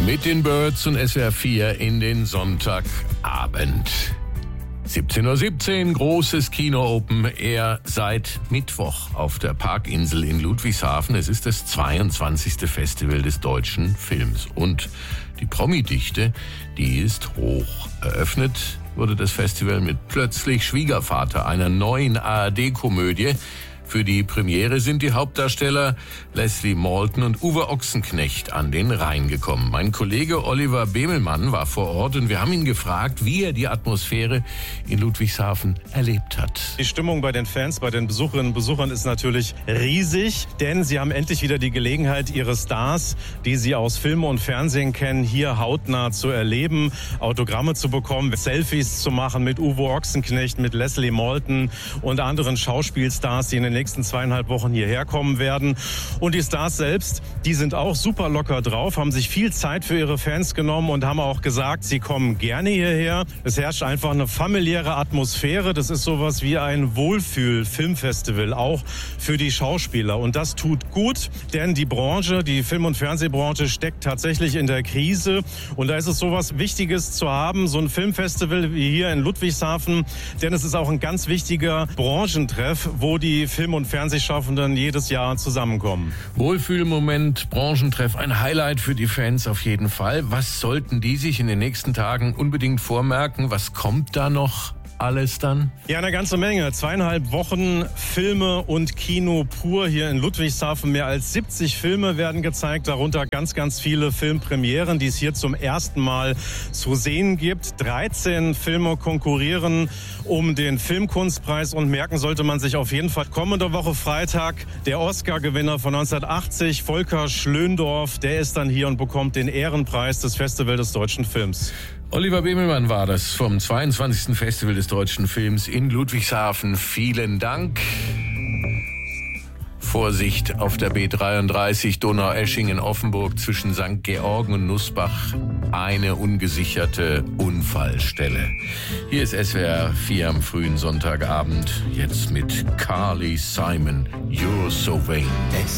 mit den Birds und SWR 4 in den Sonntagabend. 17:17 Uhr, großes Kino-Open Air seit Mittwoch auf der Parkinsel in Ludwigshafen. Es ist das 22. Festival des deutschen Films. Und die Promi-Dichte, die ist hoch. Eröffnet wurde das Festival mit Plötzlich Schwiegervater, einer neuen ARD-Komödie. Für die Premiere sind die Hauptdarsteller Leslie Maltin und Uwe Ochsenknecht an den Rhein gekommen. Mein Kollege Oliver Bemelmann war vor Ort und wir haben ihn gefragt, wie er die Atmosphäre in Ludwigshafen erlebt hat. Die Stimmung bei den Fans, bei den Besucherinnen und Besuchern ist natürlich riesig, denn sie haben endlich wieder die Gelegenheit, ihre Stars, die sie aus Film und Fernsehen kennen, hier hautnah zu erleben, Autogramme zu bekommen, Selfies zu machen mit Uwe Ochsenknecht, mit Leslie Maltin und anderen Schauspielstars, die in den nächsten 2,5 Wochen hierher kommen werden. Und die Stars selbst, die sind auch super locker drauf, haben sich viel Zeit für ihre Fans genommen und haben auch gesagt, sie kommen gerne hierher. Es herrscht einfach eine familiäre Atmosphäre. Das ist sowas wie ein Wohlfühl-Filmfestival, auch für die Schauspieler. Und das tut gut, denn die Branche, die Film- und Fernsehbranche steckt tatsächlich in der Krise. Und da ist es sowas Wichtiges zu haben, so ein Filmfestival wie hier in Ludwigshafen. Denn es ist auch ein ganz wichtiger Branchentreff, wo die Film- und Fernsehschaffenden jedes Jahr zusammenkommen. Wohlfühlmoment, Branchentreff, ein Highlight für die Fans auf jeden Fall. Was sollten die sich in den nächsten Tagen unbedingt vormerken? Was kommt da noch alles dann? Ja, eine ganze Menge. 2,5 Wochen Filme und Kino pur hier in Ludwigshafen. Mehr als 70 Filme werden gezeigt, darunter ganz, ganz viele Filmpremieren, die es hier zum ersten Mal zu sehen gibt. 13 Filme konkurrieren um den Filmkunstpreis und merken sollte man sich auf jeden Fall kommende Woche Freitag der Oscar-Gewinner von 1980, Volker Schlöndorff, der ist dann hier und bekommt den Ehrenpreis des Festivals des deutschen Films. Oliver Bemelmann war das vom 22. Festival des deutschen Films in Ludwigshafen. Vielen Dank. Vorsicht auf der B33 Donaueschingen-Offenburg zwischen St. Georgen und Nussbach. Eine ungesicherte Unfallstelle. Hier ist SWR 4 am frühen Sonntagabend. Jetzt mit Carly Simon. You're so vain.